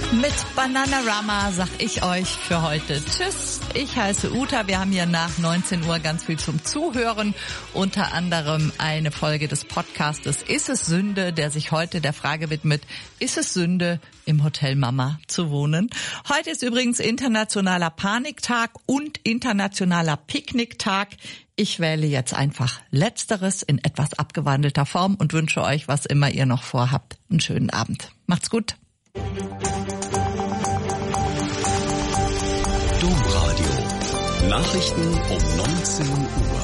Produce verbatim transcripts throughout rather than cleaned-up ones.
Mit Bananarama sag ich euch für heute Tschüss. Ich heiße Uta. Wir haben hier nach neunzehn Uhr ganz viel zum Zuhören. Unter anderem eine Folge des Podcastes Ist es Sünde, der sich heute der Frage widmet, ist es Sünde, im Hotel Mama zu wohnen? Heute ist übrigens Internationaler Paniktag und Internationaler Picknicktag. Ich wähle jetzt einfach Letzteres in etwas abgewandelter Form und wünsche euch, was immer ihr noch vorhabt, einen schönen Abend. Macht's gut. Domradio. Nachrichten um neunzehn Uhr.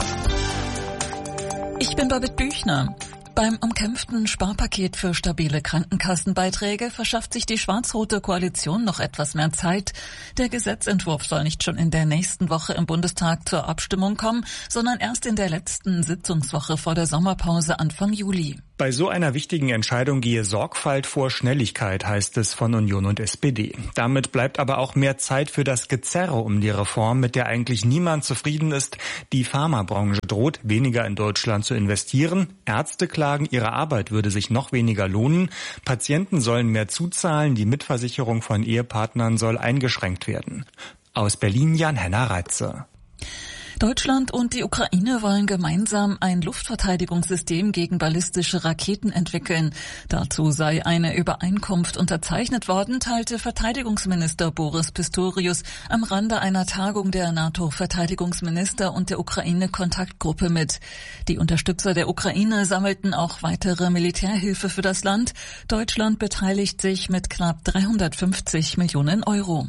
Ich bin Babette Büchner. Beim umkämpften Sparpaket für stabile Krankenkassenbeiträge verschafft sich die schwarz-rote Koalition noch etwas mehr Zeit. Der Gesetzentwurf soll nicht schon in der nächsten Woche im Bundestag zur Abstimmung kommen, sondern erst in der letzten Sitzungswoche vor der Sommerpause Anfang Juli. Bei so einer wichtigen Entscheidung gehe Sorgfalt vor Schnelligkeit, heißt es von Union und S P D. Damit bleibt aber auch mehr Zeit für das Gezerre um die Reform, mit der eigentlich niemand zufrieden ist. Die Pharmabranche droht, weniger in Deutschland zu investieren. Ärzte klagen, ihre Arbeit würde sich noch weniger lohnen. Patienten sollen mehr zuzahlen. Die Mitversicherung von Ehepartnern soll eingeschränkt werden. Aus Berlin Jan-Henner Reitze. Deutschland und die Ukraine wollen gemeinsam ein Luftverteidigungssystem gegen ballistische Raketen entwickeln. Dazu sei eine Übereinkunft unterzeichnet worden, teilte Verteidigungsminister Boris Pistorius am Rande einer Tagung der NATO-Verteidigungsminister und der Ukraine-Kontaktgruppe mit. Die Unterstützer der Ukraine sammelten auch weitere Militärhilfe für das Land. Deutschland beteiligt sich mit knapp dreihundertfünfzig Millionen Euro.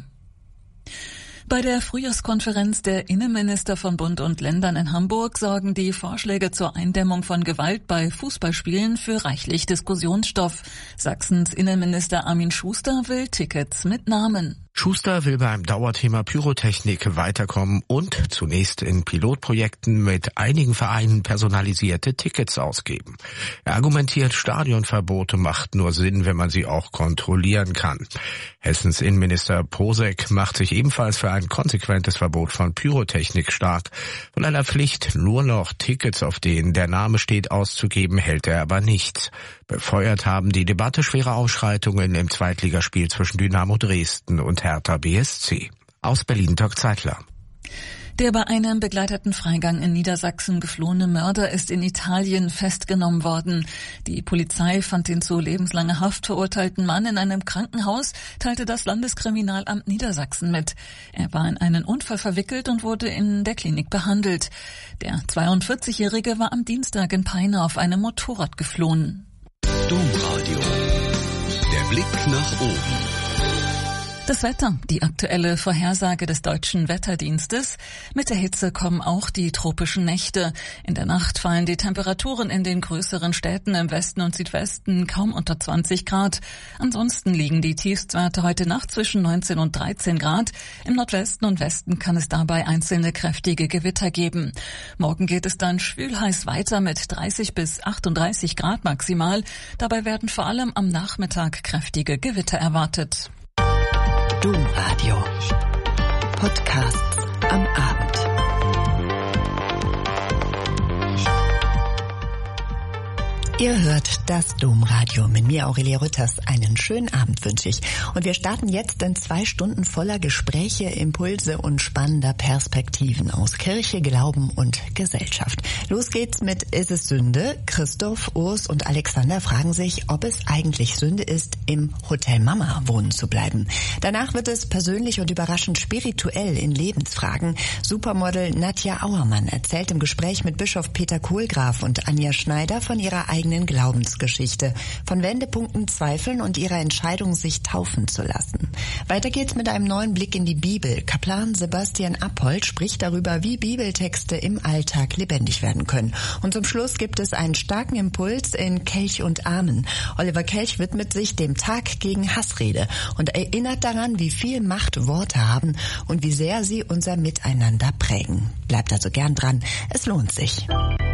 Bei der Frühjahrskonferenz der Innenminister von Bund und Ländern in Hamburg sorgen die Vorschläge zur Eindämmung von Gewalt bei Fußballspielen für reichlich Diskussionsstoff. Sachsens Innenminister Armin Schuster will Tickets mit Namen. Schuster will beim Dauerthema Pyrotechnik weiterkommen und zunächst in Pilotprojekten mit einigen Vereinen personalisierte Tickets ausgeben. Er argumentiert, Stadionverbote macht nur Sinn, wenn man sie auch kontrollieren kann. Hessens Innenminister Posek macht sich ebenfalls für ein konsequentes Verbot von Pyrotechnik stark. Von einer Pflicht, nur noch Tickets, auf denen der Name steht, auszugeben, hält er aber nichts. Befeuert haben die Debatte schwere Ausschreitungen im Zweitligaspiel zwischen Dynamo Dresden und Hertha B S C. Aus Berlin Dirk Zeitler. Der bei einem begleiteten Freigang in Niedersachsen geflohene Mörder ist in Italien festgenommen worden. Die Polizei fand den zu lebenslanger Haft verurteilten Mann in einem Krankenhaus, teilte das Landeskriminalamt Niedersachsen mit. Er war in einen Unfall verwickelt und wurde in der Klinik behandelt. Der zweiundvierzigjährige war am Dienstag in Peine auf einem Motorrad geflohen. Domradio. Der Blick nach oben. Das Wetter, die aktuelle Vorhersage des Deutschen Wetterdienstes. Mit der Hitze kommen auch die tropischen Nächte. In der Nacht fallen die Temperaturen in den größeren Städten im Westen und Südwesten kaum unter zwanzig Grad. Ansonsten liegen die Tiefstwerte heute Nacht zwischen neunzehn und dreizehn Grad. Im Nordwesten und Westen kann es dabei einzelne kräftige Gewitter geben. Morgen geht es dann schwül-heiß weiter mit dreißig bis achtunddreißig Grad maximal. Dabei werden vor allem am Nachmittag kräftige Gewitter erwartet. Domradio. Podcasts am Abend. Ihr hört das Domradio mit mir, Aurelia Rütters. Einen schönen Abend wünsche ich. Und wir starten jetzt in zwei Stunden voller Gespräche, Impulse und spannender Perspektiven aus Kirche, Glauben und Gesellschaft. Los geht's mit Ist es Sünde? Christoph, Urs und Alexander fragen sich, ob es eigentlich Sünde ist, im Hotel Mama wohnen zu bleiben. Danach wird es persönlich und überraschend spirituell in Lebensfragen. Supermodel Nadja Auermann erzählt im Gespräch mit Bischof Peter Kohlgraf und Anja Schneider von ihrer eigenen Glaubensgeschichte, von Wendepunkten, Zweifeln und ihrer Entscheidung, sich taufen zu lassen. Weiter geht's mit einem neuen Blick in die Bibel. Kaplan Sebastian Appold spricht darüber, wie Bibeltexte im Alltag lebendig werden können. Und zum Schluss gibt es einen starken Impuls in Kelch und Amen. Oliver Kelch widmet sich dem Tag gegen Hassrede und erinnert daran, wie viel Macht Worte haben und wie sehr sie unser Miteinander prägen. Bleibt also gern dran, es lohnt sich.